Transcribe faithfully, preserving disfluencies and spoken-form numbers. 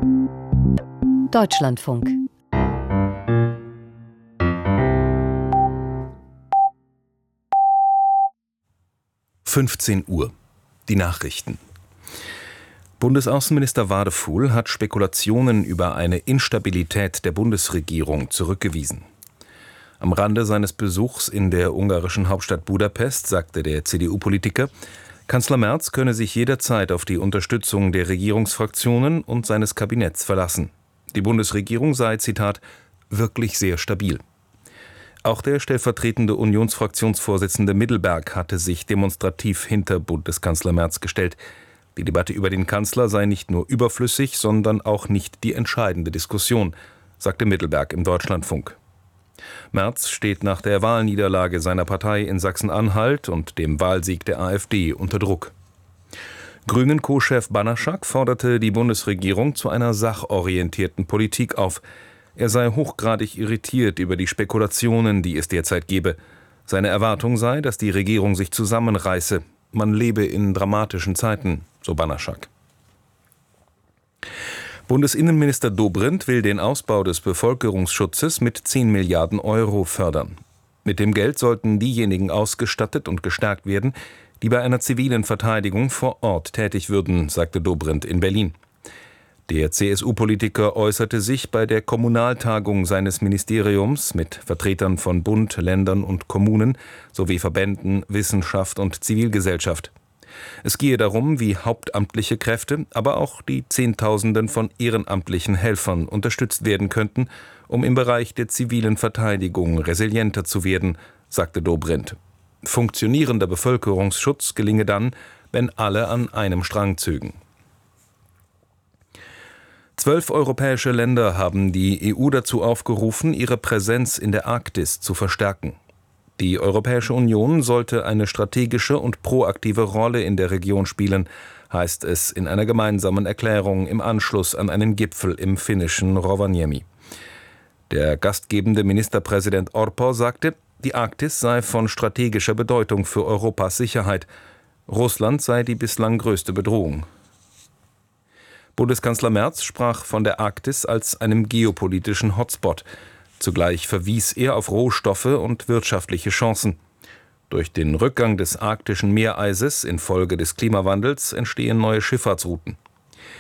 Deutschlandfunk. fünfzehn Uhr. Die Nachrichten. Bundesaußenminister Wadefuhl hat Spekulationen über eine Instabilität der Bundesregierung zurückgewiesen. Am Rande seines Besuchs in der ungarischen Hauptstadt Budapest sagte der C D U-Politiker, Kanzler Merz könne sich jederzeit auf die Unterstützung der Regierungsfraktionen und seines Kabinetts verlassen. Die Bundesregierung sei, Zitat, wirklich sehr stabil. Auch der stellvertretende Unionsfraktionsvorsitzende Middelberg hatte sich demonstrativ hinter Bundeskanzler Merz gestellt. Die Debatte über den Kanzler sei nicht nur überflüssig, sondern auch nicht die entscheidende Diskussion, sagte Middelberg im Deutschlandfunk. Merz steht nach der Wahlniederlage seiner Partei in Sachsen-Anhalt und dem Wahlsieg der AfD unter Druck. Grünen-Co-Chef Banaschak forderte die Bundesregierung zu einer sachorientierten Politik auf. Er sei hochgradig irritiert über die Spekulationen, die es derzeit gebe. Seine Erwartung sei, dass die Regierung sich zusammenreiße. Man lebe in dramatischen Zeiten, so Banaschak. Bundesinnenminister Dobrindt will den Ausbau des Bevölkerungsschutzes mit zehn Milliarden Euro fördern. Mit dem Geld sollten diejenigen ausgestattet und gestärkt werden, die bei einer zivilen Verteidigung vor Ort tätig würden, sagte Dobrindt in Berlin. Der C S U-Politiker äußerte sich bei der Kommunaltagung seines Ministeriums mit Vertretern von Bund, Ländern und Kommunen sowie Verbänden, Wissenschaft und Zivilgesellschaft. Es gehe darum, wie hauptamtliche Kräfte, aber auch die Zehntausenden von ehrenamtlichen Helfern unterstützt werden könnten, um im Bereich der zivilen Verteidigung resilienter zu werden, sagte Dobrindt. Funktionierender Bevölkerungsschutz gelinge dann, wenn alle an einem Strang zögen. Zwölf europäische Länder haben die E U dazu aufgerufen, ihre Präsenz in der Arktis zu verstärken. Die Europäische Union sollte eine strategische und proaktive Rolle in der Region spielen, heißt es in einer gemeinsamen Erklärung im Anschluss an einen Gipfel im finnischen Rovaniemi. Der gastgebende Ministerpräsident Orpo sagte, die Arktis sei von strategischer Bedeutung für Europas Sicherheit. Russland sei die bislang größte Bedrohung. Bundeskanzler Merz sprach von der Arktis als einem geopolitischen Hotspot. Zugleich verwies er auf Rohstoffe und wirtschaftliche Chancen. Durch den Rückgang des arktischen Meereises infolge des Klimawandels entstehen neue Schifffahrtsrouten.